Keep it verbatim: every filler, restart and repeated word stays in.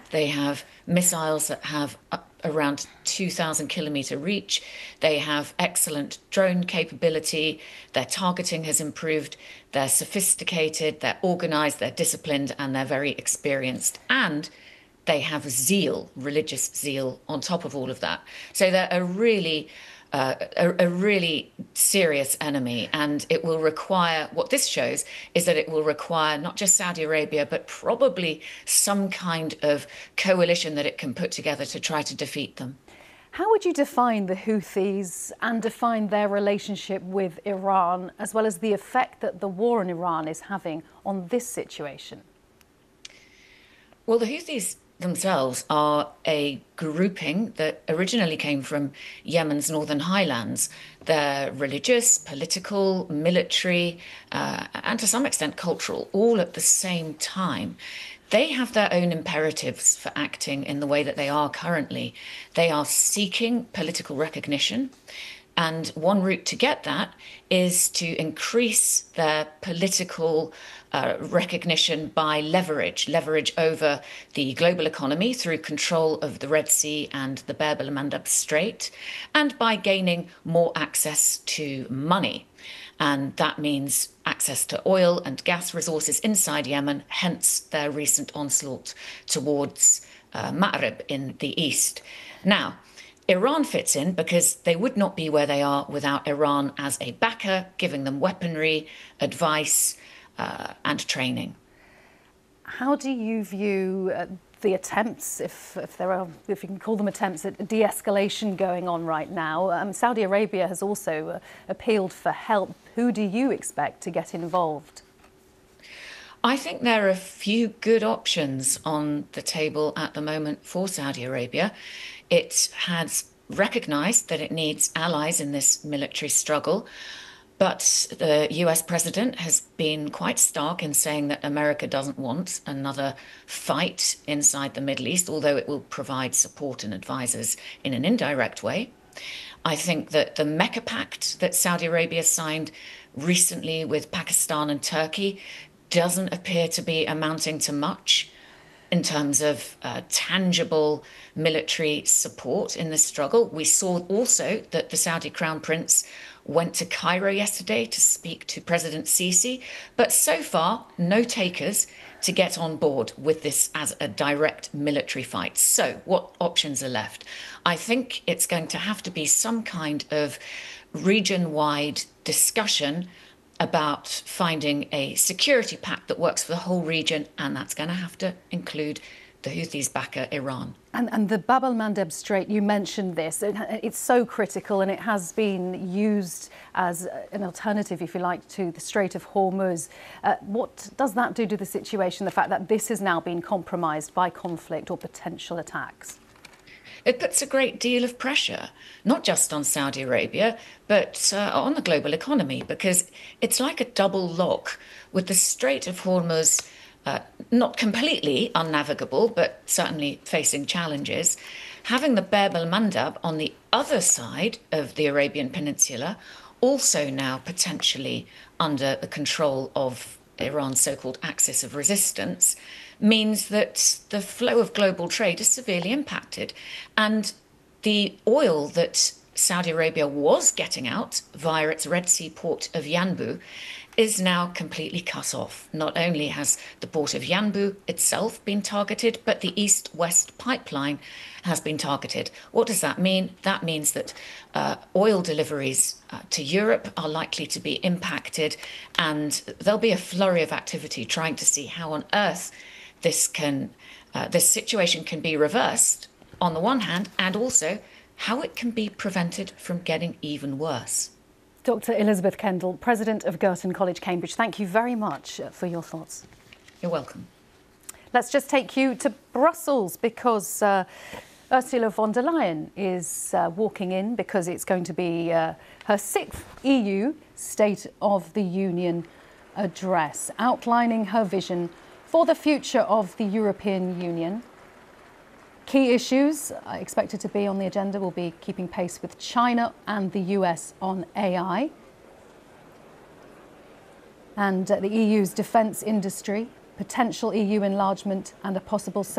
They have missiles that have up around two thousand kilometer reach. They have excellent drone capability. Their targeting has improved. They're sophisticated, they're organized, they're disciplined, and they're very experienced. And they have zeal, religious zeal on top of all of that. So they're a really uh, a, a really serious enemy, and it will require, what this shows is that it will require not just Saudi Arabia, but probably some kind of coalition that it can put together to try to defeat them. How would you define the Houthis and define their relationship with Iran, as well as the effect that the war in Iran is having on this situation? Well, the Houthis themselves are a grouping that originally came from Yemen's northern highlands. They're religious, political, military, uh, and to some extent cultural, all at the same time. They have their own imperatives for acting in the way that they are currently. They are seeking political recognition. And one route to get that is to increase their political uh, recognition by leverage, leverage over the global economy through control of the Red Sea and the Bab el-Mandeb Strait, and by gaining more access to money. And that means access to oil and gas resources inside Yemen, hence their recent onslaught towards uh, Ma'rib in the east. Now, Iran fits in because they would not be where they are without Iran as a backer, giving them weaponry, advice, uh, and training. How do you view uh, the attempts, if, if there are, if you can call them attempts, at de-escalation going on right now? Um, Saudi Arabia has also uh, appealed for help. Who do you expect to get involved? I think there are a few good options on the table at the moment for Saudi Arabia. It has recognized that it needs allies in this military struggle, but the U S president has been quite stark in saying that America doesn't want another fight inside the Middle East, although it will provide support and advisors in an indirect way. I think that the Mecca Pact that Saudi Arabia signed recently with Pakistan and Turkey doesn't appear to be amounting to much in terms of uh, tangible military support in this struggle. We saw also that the Saudi Crown Prince went to Cairo yesterday to speak to President Sisi, but so far, no takers to get on board with this as a direct military fight. So what options are left? I think it's going to have to be some kind of region-wide discussion about finding a security pact that works for the whole region, and that's going to have to include the Houthis backer Iran. And, and the Bab el-Mandeb Strait, you mentioned this, it, it's so critical, and it has been used as an alternative, if you like, to the Strait of Hormuz. Uh, what does that do to the situation, the fact that this has now been compromised by conflict or potential attacks? It puts a great deal of pressure, not just on Saudi Arabia, but uh, on the global economy, because it's like a double lock, with the Strait of Hormuz uh, not completely unnavigable, but certainly facing challenges. Having the Bab el-Mandeb on the other side of the Arabian Peninsula, also now potentially under the control of Iran's so-called axis of resistance, means that the flow of global trade is severely impacted. And the oil that Saudi Arabia was getting out via its Red Sea port of Yanbu is now completely cut off. Not only has the port of Yanbu itself been targeted, but the east-west pipeline has been targeted. What does that mean? That means that uh, oil deliveries uh, to Europe are likely to be impacted, and there'll be a flurry of activity trying to see how on earth this can, uh, this situation can be reversed on the one hand, and also how it can be prevented from getting even worse. Doctor Elizabeth Kendall, President of Girton College, Cambridge, thank you very much for your thoughts. You're welcome. Let's just take you to Brussels, because uh, Ursula von der Leyen is uh, walking in, because it's going to be uh, her sixth E U State of the Union address, outlining her vision for the future of the European Union. Key issues expected to be on the agenda will be keeping pace with China and the U S on A I, and uh, the E U's defence industry, potential E U enlargement, and a possible